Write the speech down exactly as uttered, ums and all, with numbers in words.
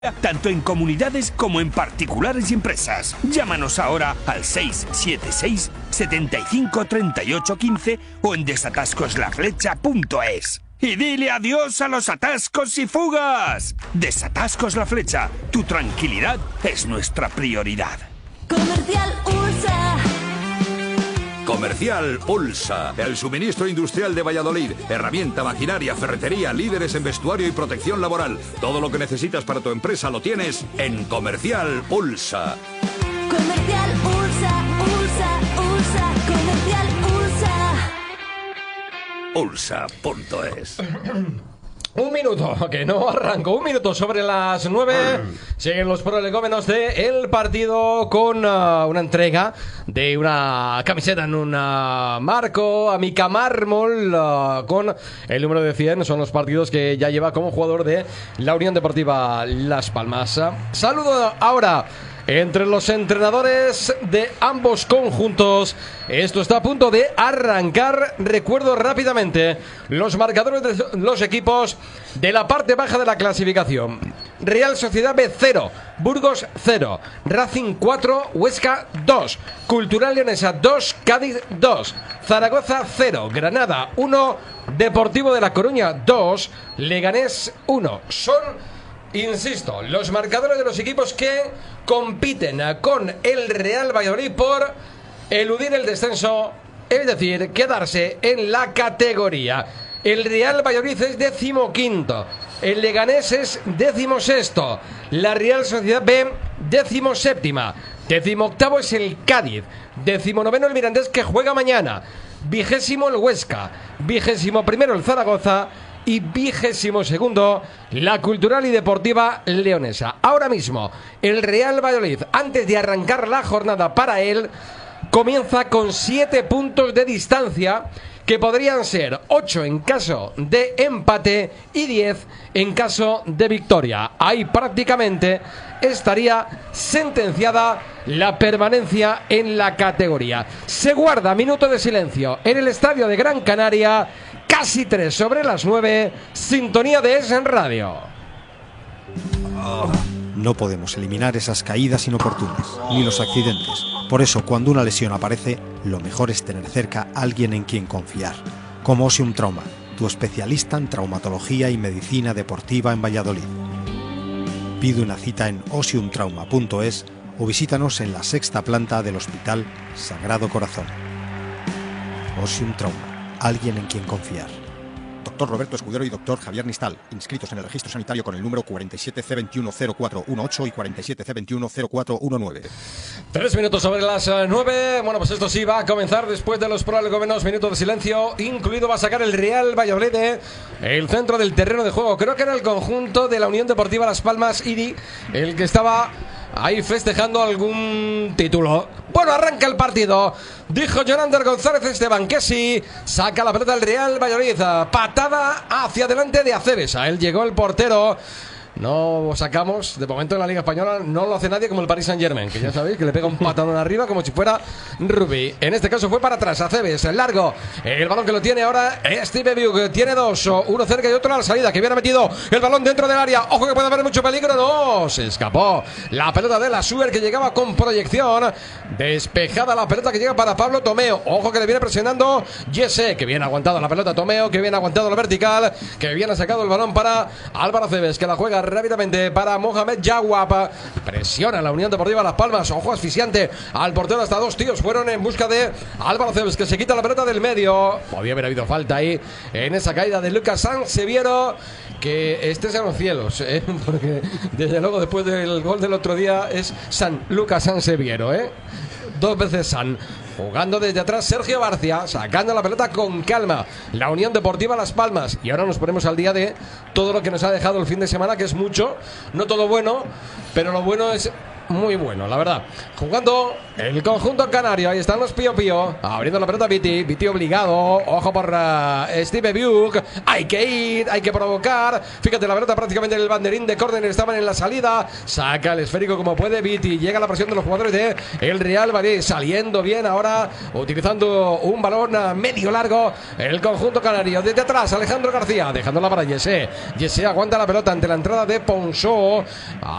tanto en comunidades como en particulares y empresas. Llámanos ahora al seis siete seis, setenta y cinco, treinta y ocho, quince o en desatascoslaflecha punto es. Y dile adiós a los atascos y fugas. Desatascos La Flecha. Tu tranquilidad es nuestra prioridad. Comercial Ursa. Comercial Ulsa, el suministro industrial de Valladolid. Herramienta, maquinaria, ferretería, líderes en vestuario y protección laboral. Todo lo que necesitas para tu empresa lo tienes en Comercial Ulsa. Comercial Ursa, Ursa, Ursa, Comercial Ursa. Ulsa punto es. Un minuto, que no arranco. Un minuto sobre las nueve. Siguen los prolegómenos del partido con uh, una entrega de una camiseta en un uh, marco Amica Mármol uh, con el número de cien. Son los partidos que ya lleva como jugador de la Unión Deportiva Las Palmas. Saludo ahora entre los entrenadores de ambos conjuntos. Esto está a punto de arrancar. Recuerdo rápidamente los marcadores de los equipos de la parte baja de la clasificación. Real Sociedad B cero, Burgos cero, Racing cuatro, Huesca dos, Cultural Leonesa dos, Cádiz dos, Zaragoza cero, Granada uno, Deportivo de La Coruña dos, Leganés uno. Son, insisto, los marcadores de los equipos que compiten con el Real Valladolid por eludir el descenso, es decir, quedarse en la categoría. El Real Valladolid es decimoquinto, el Leganés es decimosexto, la Real Sociedad B decimoséptima, decimoctavo es el Cádiz, decimonoveno el Mirandés que juega mañana, vigésimo el Huesca, vigésimo primero el Zaragoza y vigésimo segundo la Cultural y Deportiva Leonesa. Ahora mismo el Real Valladolid, antes de arrancar la jornada para él, comienza con siete puntos de distancia, que podrían ser ocho en caso de empate y diez en caso de victoria. Ahí prácticamente estaría sentenciada la permanencia en la categoría. Se guarda minuto de silencio en el estadio de Gran Canaria. Casi tres sobre las nueve, sintonía de Es en Radio. No podemos eliminar esas caídas inoportunas, ni los accidentes. Por eso, cuando una lesión aparece, lo mejor es tener cerca a alguien en quien confiar. Como Osium Trauma, tu especialista en traumatología y medicina deportiva en Valladolid. Pide una cita en osium trauma punto es o visítanos en la sexta planta del Hospital Sagrado Corazón. Osium Trauma, alguien en quien confiar. Doctor Roberto Escudero y doctor Javier Nistal, inscritos en el registro sanitario con el número cuarenta y siete C veintiuno cero cuatro dieciocho y cuarenta y siete C veintiuno cero cuatro diecinueve. Tres minutos sobre las nueve. Bueno, pues esto sí va a comenzar después de los prolegómenos. Minuto de silencio incluido. Va a sacar el Real Valladolid de el centro del terreno de juego. Creo que era el conjunto de la Unión Deportiva Las Palmas, I D I, el que estaba ahí festejando algún título. Bueno, arranca el partido. Dijo Jonander González Esteban que sí. Saca la pelota el Real Valladolid. Patada hacia adelante de Aceves. A él llegó el portero. No sacamos, de momento en la Liga Española no lo hace nadie como el Paris Saint-Germain, que ya sabéis que le pega un patadón arriba como si fuera Rubí. En este caso fue para atrás, Aceves, el largo. El balón que lo tiene ahora Steve Bug, tiene dos, uno cerca y otro a la salida, que viene metido el balón dentro del área. Ojo que puede haber mucho peligro, no, se escapó la pelota de la Suer, que llegaba con proyección. Despejada la pelota que llega para Pablo Tomeo. Ojo que le viene presionando Jesse, que viene aguantado la pelota Tomeo, que viene aguantado la vertical, que viene sacado el balón para Álvaro Aceves, que la juega rápidamente para Mohamed Jawab. Presiona la Unión Deportiva Las Palmas. Ojo asfixiante al portero. Hasta dos tíos fueron en busca de Álvaro Ceves, que se quita la pelota del medio. Podía haber habido falta ahí en esa caída de Lucas Sanseviero. Que estés en los cielos, ¿eh? Porque desde luego después del gol del otro día es San Lucas Sanseviero, ¿eh? Dos veces San. Jugando desde atrás Sergio Barcia, sacando la pelota con calma la Unión Deportiva Las Palmas. Y ahora nos ponemos al día de todo lo que nos ha dejado el fin de semana, que es mucho, no todo bueno, pero lo bueno es muy bueno, la verdad. Jugando el conjunto canario, ahí están los Pío Pío, abriendo la pelota Viti, Viti obligado, ojo por uh, Steve Buck, hay que ir, hay que provocar, fíjate la pelota prácticamente en el banderín de córner, estaban en la salida, saca el esférico como puede Viti, llega la presión de los jugadores de el Real Madrid, saliendo bien ahora, utilizando un balón medio largo, el conjunto canario, desde atrás Alejandro García, dejándola para Jesse, Jesse aguanta la pelota ante la entrada de Ponsó.